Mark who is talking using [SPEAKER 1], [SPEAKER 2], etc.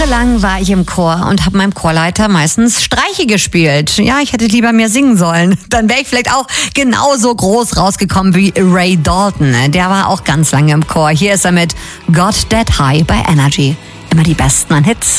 [SPEAKER 1] Jahrelang war ich im Chor und habe meinem Chorleiter meistens Streiche gespielt. Ja, ich hätte lieber mehr singen sollen. Dann wäre ich vielleicht auch genauso groß rausgekommen wie Ray Dalton. Der war auch ganz lange im Chor. Hier ist er mit Got That High bei Energy. Immer die besten an Hits.